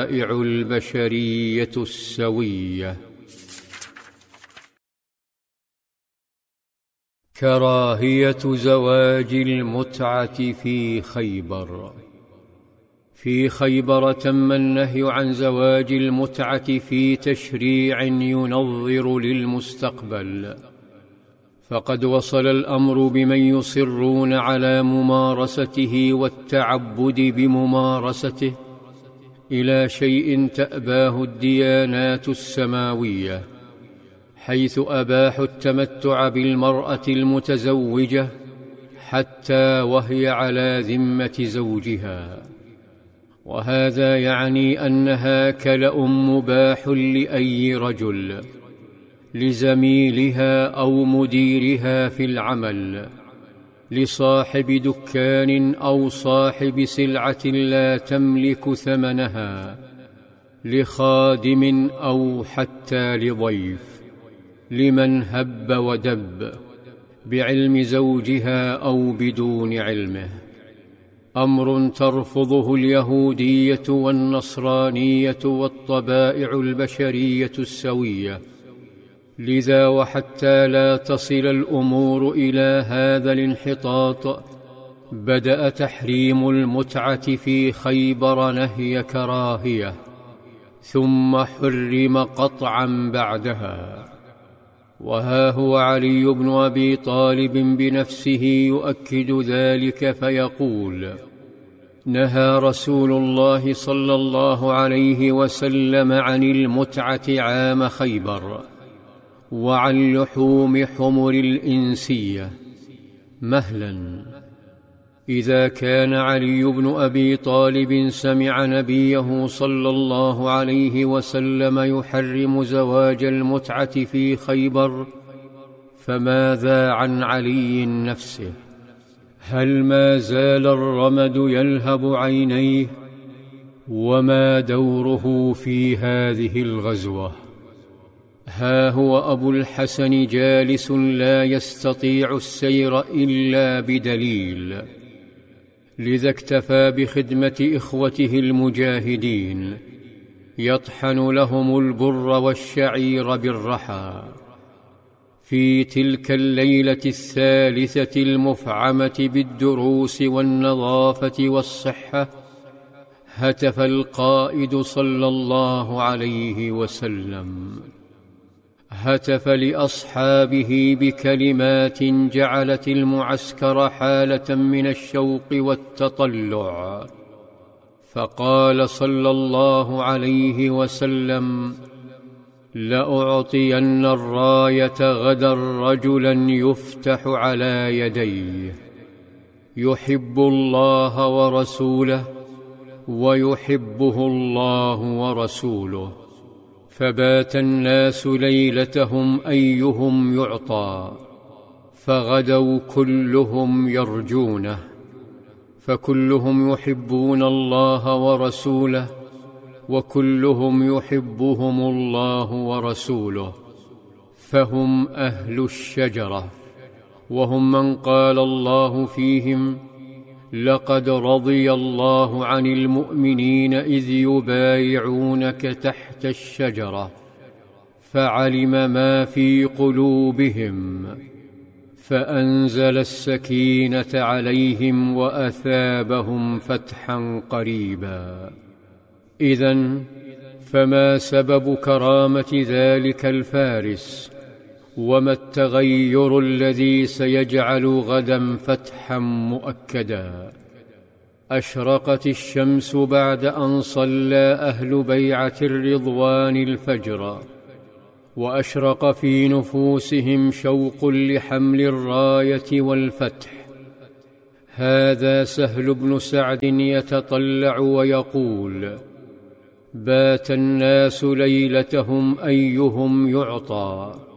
الطبائع البشرية السوية. كراهية زواج المتعة في خيبر. في خيبر تم النهي عن زواج المتعة في تشريع ينظر للمستقبل، فقد وصل الأمر بمن يصرون على ممارسته والتعبد بممارسته إلى شيء تأباه الديانات السماوية، حيث أباحوا التمتع بالمرأة المتزوجة حتى وهي على ذمة زوجها، وهذا يعني أنها كلأ مباح لأي رجل، لزميلها أو مديرها في العمل، لصاحب دكان أو صاحب سلعة لا تملك ثمنها، لخادم أو حتى لضيف، لمن هب ودب، بعلم زوجها أو بدون علمه. أمر ترفضه اليهودية والنصرانية والطبائع البشرية السوية. لذا وحتى لا تصل الأمور إلى هذا الانحطاط، بدأ تحريم المتعة في خيبر نهي كراهية، ثم حرم قطعا بعدها. وها هو علي بن أبي طالب بنفسه يؤكد ذلك فيقول: نهى رسول الله صلى الله عليه وسلم عن المتعة عام خيبر، وعن لحوم حمر الإنسية. مهلا، إذا كان علي بن أبي طالب سمع نبيه صلى الله عليه وسلم يحرم زواج المتعة في خيبر، فماذا عن علي نفسه؟ هل ما زال الرمد يلهب عينيه؟ وما دوره في هذه الغزوة؟ ها هو أبو الحسن جالس لا يستطيع السير إلا بدليل، لذا اكتفى بخدمة إخوته المجاهدين، يطحن لهم البر والشعير بالرحى. في تلك الليلة الثالثة المفعمة بالدروس والنظافة والصحة، هتف القائد صلى الله عليه وسلم، هتف لأصحابه بكلمات جعلت المعسكر حالة من الشوق والتطلع، فقال صلى الله عليه وسلم: لأعطين الراية غدا رجلا يفتح على يديه، يحب الله ورسوله ويحبه الله ورسوله. فبات الناس ليلتهم أيهم يعطى، فغدوا كلهم يرجونه، فكلهم يحبون الله ورسوله، وكلهم يحبهم الله ورسوله، فهم أهل الشجرة، وهم من قال الله فيهم: لقد رضي الله عن المؤمنين إذ يبايعونك تحت الشجرة، فعلم ما في قلوبهم، فأنزل السكينة عليهم وأثابهم فتحا قريبا. إذن فما سبب كرامة ذلك الفارس؟ وما التغير الذي سيجعل غدا فتحا مؤكدا؟ أشرقت الشمس بعد أن صلى أهل بيعة الرضوان الفجر، وأشرق في نفوسهم شوق لحمل الراية والفتح. هذا سهل بن سعد يتطلع ويقول: بات الناس ليلتهم أيهم يعطى،